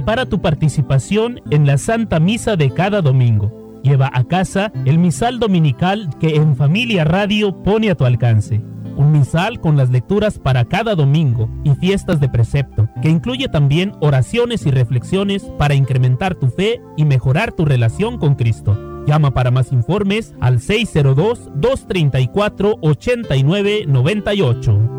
prepara tu participación en la Santa Misa de cada domingo. Lleva a casa el misal dominical que En Familia Radio pone a tu alcance. Un misal con las lecturas para cada domingo y fiestas de precepto, que incluye también oraciones y reflexiones para incrementar tu fe y mejorar tu relación con Cristo. Llama para más informes al 602-234-8998.